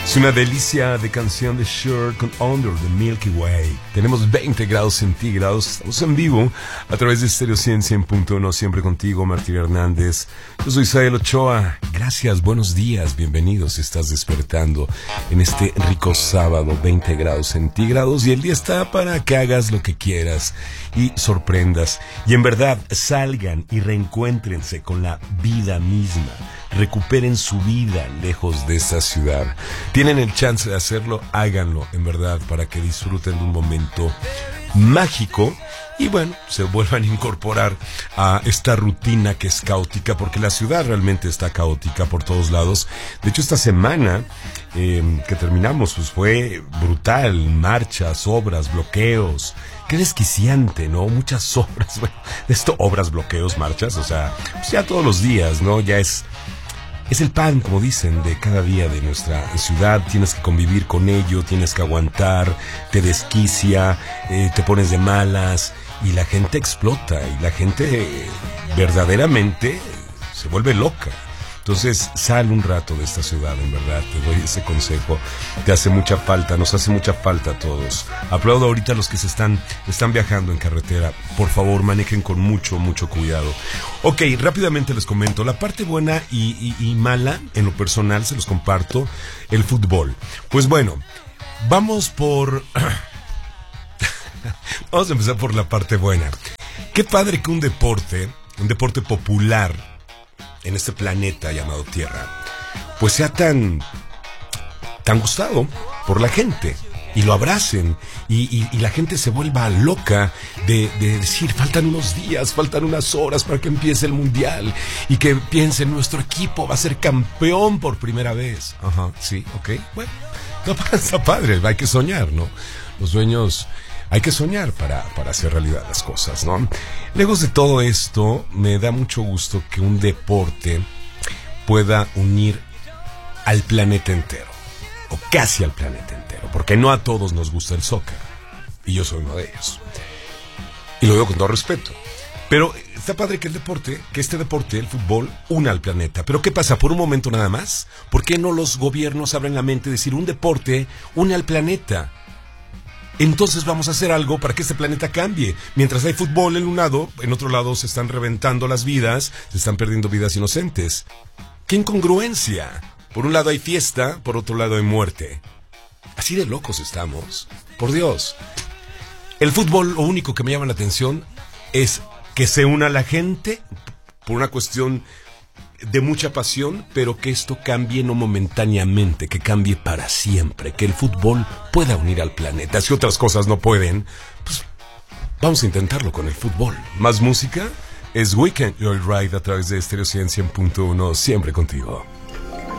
Es una delicia de canción de Cher con Under the Milky Way. Tenemos 20 grados centígrados. Estamos en vivo a través de Stereo 100.1. Siempre contigo, Martín Hernández. Yo soy Sael Ochoa. Gracias, buenos días, bienvenidos. Estás despertando en este rico sábado, 20 grados centígrados. Y el día está para que hagas lo que quieras y sorprendas. Y en verdad, salgan y reencuéntrense con la vida misma. Recuperen su vida lejos de esta ciudad. Tienen el chance de hacerlo, háganlo, en verdad, para que disfruten de un momento mágico y bueno, se vuelvan a incorporar a esta rutina que es caótica, porque la ciudad realmente está caótica por todos lados. De hecho, esta semana que terminamos, pues fue brutal, marchas, obras, bloqueos. Qué desquiciante, ¿no? Muchas obras, bueno, obras, bloqueos, marchas, o sea, pues ya todos los días, ¿no? Ya es el pan, como dicen, de cada día de nuestra ciudad. Tienes que convivir con ello, tienes que aguantar, te desquicia, te pones de malas y la gente explota y la gente verdaderamente se vuelve loca. Entonces, sal un rato de esta ciudad, en verdad, te doy ese consejo. Te hace mucha falta, nos hace mucha falta a todos. Aplaudo ahorita a los que están viajando en carretera. Por favor, manejen con mucho cuidado. Ok, rápidamente les comento. La parte buena y mala, en lo personal, se los comparto. El fútbol. Pues bueno, vamos vamos a empezar por la parte buena. Qué padre que un deporte popular en este planeta llamado Tierra, pues sea tan gustado por la gente y lo abracen y la gente se vuelva loca de decir, faltan unos días, faltan unas horas para que empiece el mundial y que piensen, nuestro equipo va a ser campeón por primera vez. Ajá, sí, ok, bueno, no, está padre, hay que soñar, ¿no? Los sueños, hay que soñar para hacer realidad las cosas, ¿no? Lejos de todo esto, me da mucho gusto que un deporte pueda unir al planeta entero, o casi al planeta entero, porque no a todos nos gusta el soccer, y yo soy uno de ellos. Y lo digo con todo respeto. Pero está padre que este deporte, el fútbol, una al planeta. Pero ¿qué pasa? ¿Por un momento nada más? ¿Por qué no los gobiernos abren la mente y decir, un deporte une al planeta? Entonces vamos a hacer algo para que este planeta cambie. Mientras hay fútbol en un lado, en otro lado se están reventando las vidas, se están perdiendo vidas inocentes. ¡Qué incongruencia! Por un lado hay fiesta, por otro lado hay muerte. Así de locos estamos. Por Dios. El fútbol, lo único que me llama la atención es que se una la gente por una cuestión de mucha pasión, pero que esto cambie no momentáneamente, que cambie para siempre, que el fútbol pueda unir al planeta. Si otras cosas no pueden, pues vamos a intentarlo con el fútbol. Más música es Weekend Joyride a través de Stereo 100.1, siempre contigo.